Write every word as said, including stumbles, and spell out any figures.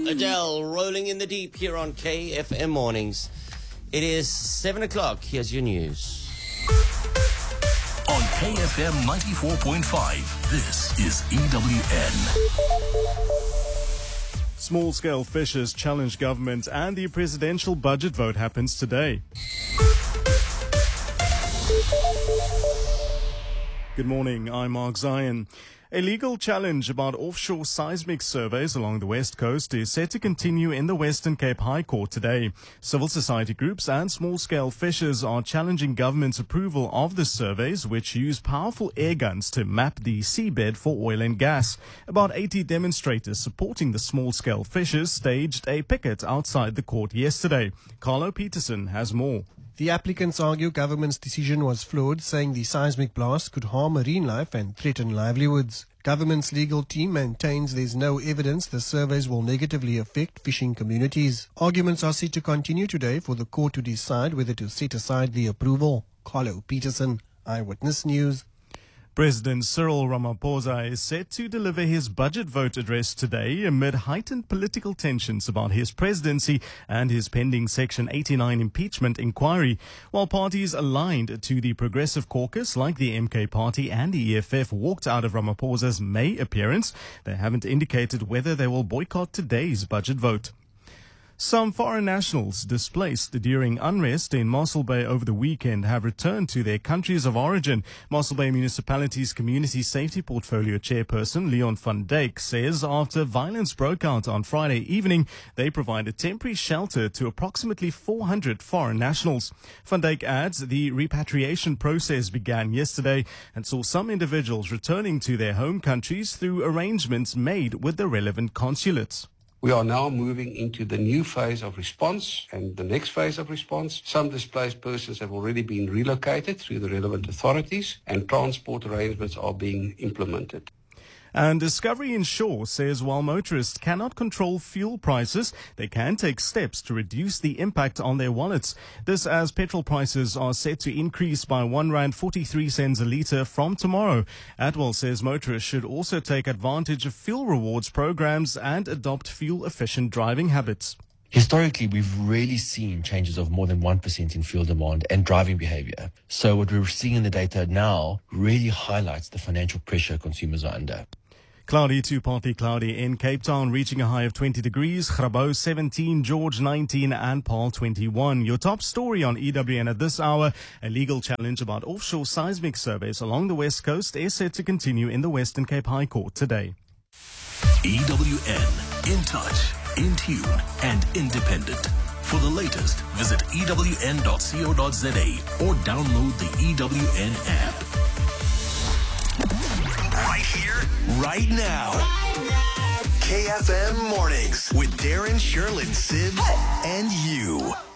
Adele, rolling in the deep here on K F M Mornings. It is seven o'clock. Here's your news. On K F M ninety-four point five, this is E W N. Small-scale fishers challenge government and the presidential budget vote happens today. Good morning, I'm Mark Zion. A legal challenge about offshore seismic surveys along the West Coast is set to continue in the Western Cape High Court today. Civil society groups and small-scale fishers are challenging government's approval of the surveys, which use powerful air guns to map the seabed for oil and gas. About eighty demonstrators supporting the small-scale fishers staged a picket outside the court yesterday. Carlo Peterson has more. The applicants argue government's decision was flawed, saying the seismic blast could harm marine life and threaten livelihoods. Government's legal team maintains there's no evidence the surveys will negatively affect fishing communities. Arguments are set to continue today for the court to decide whether to set aside the approval. Carlo Peterson, Eyewitness News. President Cyril Ramaphosa is set to deliver his budget vote address today amid heightened political tensions about his presidency and his pending Section eighty-nine impeachment inquiry. While parties aligned to the Progressive Caucus, like the M K Party and the E F F, walked out of Ramaphosa's May appearance, they haven't indicated whether they will boycott today's budget vote. Some foreign nationals displaced during unrest in Mossel Bay over the weekend have returned to their countries of origin. Mossel Bay Municipality's Community Safety Portfolio Chairperson Leon van Dijk says after violence broke out on Friday evening, they provided temporary shelter to approximately four hundred foreign nationals. Van Dijk adds the repatriation process began yesterday and saw some individuals returning to their home countries through arrangements made with the relevant consulates. We are now moving into the new phase of response and the next phase of response. Some displaced persons have already been relocated through the relevant authorities and transport arrangements are being implemented. And Discovery Insure says while motorists cannot control fuel prices, they can take steps to reduce the impact on their wallets. This as petrol prices are set to increase by one rand forty-three cents a litre from tomorrow. Atwell says motorists should also take advantage of fuel rewards programs and adopt fuel-efficient driving habits. Historically, we've really seen changes of more than one percent in fuel demand and driving behavior. So what we're seeing in the data now really highlights the financial pressure consumers are under. Cloudy to partly cloudy in Cape Town, reaching a high of twenty degrees, Grabouw seventeen, George nineteen and Paarl twenty-one. Your top story on E W N at this hour, a legal challenge about offshore seismic surveys along the West Coast is set to continue in the Western Cape High Court today. E W N, in touch, in tune and independent. For the latest, visit E W N dot co dot za or download the E W N app. Right here, right now. Right now. K F M Mornings with Darren, Sherlyn, Sid, and you.